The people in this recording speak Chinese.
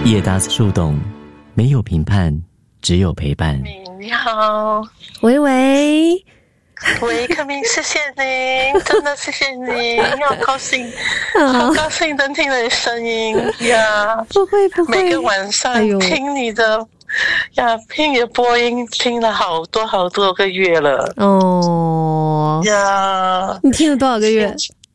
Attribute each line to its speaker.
Speaker 1: 叶达斯树洞，没有评判，只有陪伴。
Speaker 2: 你好，
Speaker 3: 喂喂，
Speaker 2: 克明，谢谢你，真的谢谢你，好高兴，好高兴能听你的声音呀！
Speaker 3: 不会，
Speaker 2: 每个晚上听你的呀，听你的播音，听了好多个月了。
Speaker 3: 哦
Speaker 2: 呀，
Speaker 3: 你听了多少个月？